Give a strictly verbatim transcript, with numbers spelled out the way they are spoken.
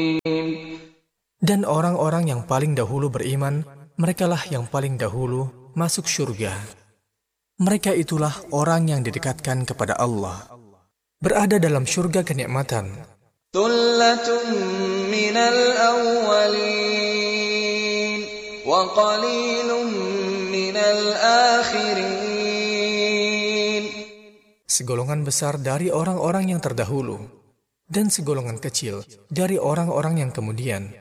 Dan orang-orang yang paling dahulu beriman, merekalah yang paling dahulu masuk surga. Mereka itulah orang yang didekatkan kepada Allah, berada dalam surga kenikmatan. Thullatun minal awwalin wa qalilun minal akhirin. Segolongan besar dari orang-orang yang terdahulu, dan segolongan kecil dari orang-orang yang kemudian.